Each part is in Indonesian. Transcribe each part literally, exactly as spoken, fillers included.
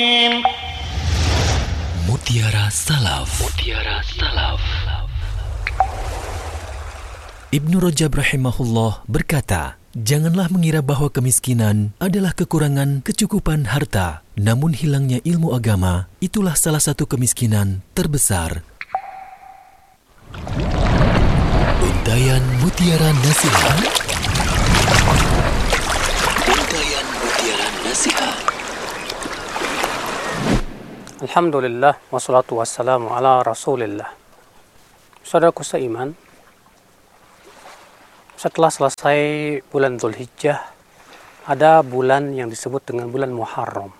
Mutiara Salaf. Mutiara Salaf. Ibnu Rajab rahimahullah berkata, janganlah mengira bahwa kemiskinan adalah kekurangan kecukupan harta, namun hilangnya ilmu agama itulah salah satu kemiskinan terbesar. Untayan Mutiara Nasihat. Untayan Mutiara Nasihat. Alhamdulillah, wassalatu wassalamu ala rasulillah. Saudaraku seiman, setelah selesai bulan Dzulhijjah, ada bulan yang disebut dengan bulan Muharram.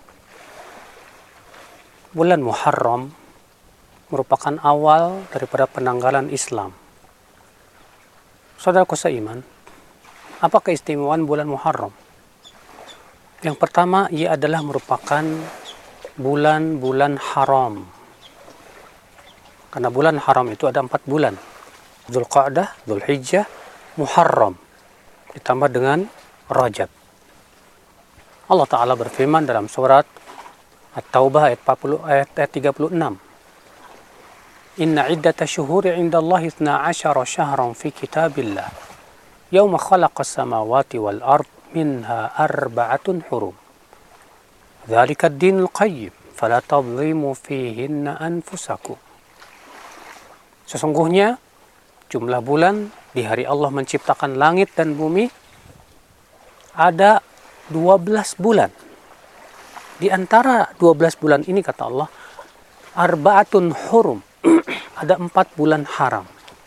Bulan Muharram merupakan awal daripada penanggalan Islam. Saudaraku seiman, apa keistimewaan bulan Muharram? Yang pertama, ia adalah merupakan bulan-bulan haram. Karena bulan haram itu ada empat bulan. Dzulqa'dah, Dzulhijjah, Muharram, ditambah dengan Rajab. Allah Ta'ala berfirman dalam surat At-Taubah ayat, empat puluh, ayat, ayat tiga puluh enam. Inna iddata syuhuri indallahi ithna asyara syahran fi kitabillah. Yawma khalaqas samawati wal ard minha arba'atun hurum. Dzalika ad-dinul qayyim, fala tadhlimu fihinna anfusakum. Sesungguhnya jumlah bulan di hari Allah menciptakan langit dan bumi ada dua belas bulan. Di antara dua belas bulan ini, kata Allah, arba'atun hurum, ada empat bulan haram.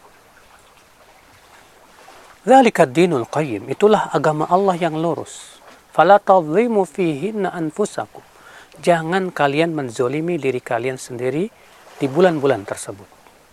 Dzalika ad-dinul qayyim, itulah agama Allah yang lurus. Fala tadhlimu fihinna anfusakum. Jangan kalian menzolimi diri kalian sendiri di bulan-bulan tersebut.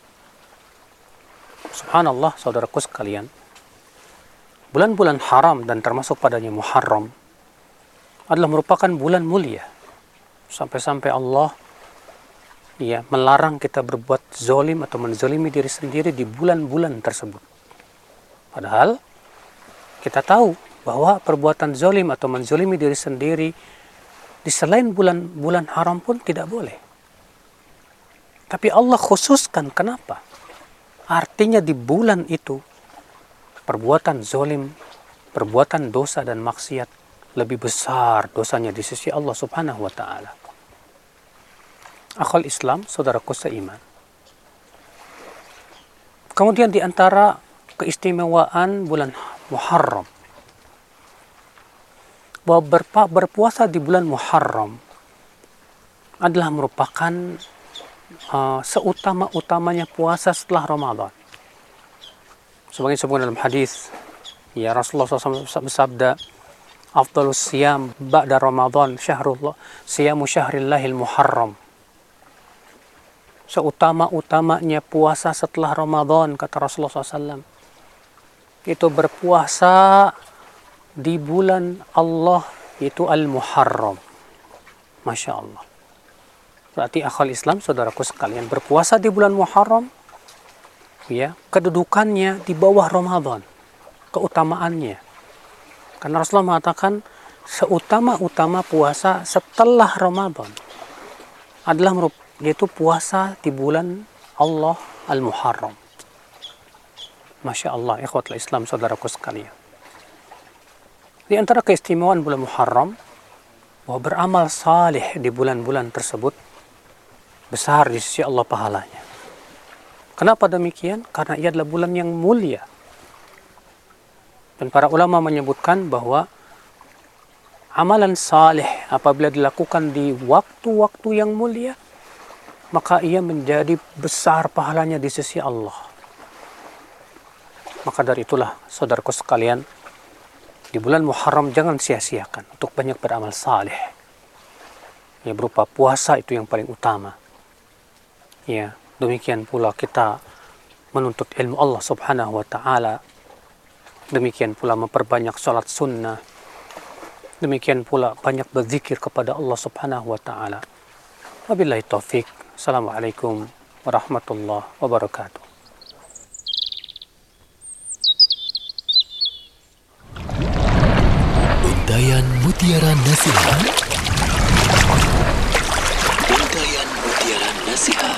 Subhanallah, saudaraku sekalian, bulan-bulan haram dan termasuk padanya Muharram adalah merupakan bulan mulia. Sampai-sampai Allah ya melarang kita berbuat zolim atau menzolimi diri sendiri di bulan-bulan tersebut. Padahal kita tahu bahwa perbuatan zolim atau menzolimi diri sendiri di selain bulan-bulan haram pun tidak boleh. Tapi Allah khususkan, kenapa? Artinya di bulan itu perbuatan zolim, perbuatan dosa dan maksiat lebih besar dosanya di sisi Allah Subhanahu wa Ta'ala. Akhul Islam, saudaraku seiman. Kemudian di antara keistimewaan bulan Muharram, bahwa berpuasa di bulan Muharram adalah merupakan uh, seutama-utamanya puasa setelah Ramadan. Sebagai disebutkan dalam hadis, ya Rasulullah shallallahu alaihi wasallam bersabda, "Afdalus siyam ba'da Ramadan syahrullah, siyamu syahrillahil Muharram." Seutama-utamanya puasa setelah Ramadan, kata Rasulullah shallallahu alaihi wasallam, itu berpuasa di bulan Allah, itu Al-Muharram. Masya Allah. Berarti akhal Islam, saudaraku sekalian, berpuasa di bulan Muharram, ya, kedudukannya di bawah Ramadan, keutamaannya. Karena Rasulullah mengatakan seutama-utama puasa setelah Ramadan adalah yaitu puasa di bulan Allah Al-Muharram. Masya Allah, ikhwatul Islam, saudaraku sekalian. Di antara keistimewaan bulan Muharram, bahwa beramal saleh di bulan-bulan tersebut besar di sisi Allah pahalanya. Kenapa demikian? Karena ia adalah bulan yang mulia. Dan para ulama menyebutkan bahwa amalan saleh apabila dilakukan di waktu-waktu yang mulia, maka ia menjadi besar pahalanya di sisi Allah. Maka dari itulah, saudaraku sekalian, di bulan Muharram jangan sia-siakan untuk banyak beramal saleh. Ya, berupa puasa itu yang paling utama. Ya, demikian pula kita menuntut ilmu Allah Subhanahu wa Ta'ala. Demikian pula memperbanyak salat sunnah. Demikian pula banyak berzikir kepada Allah Subhanahu wa Ta'ala. Wabillahi taufik. Assalamualaikum warahmatullahi wabarakatuh. Untayan Mutiara Nasihat. nasihat.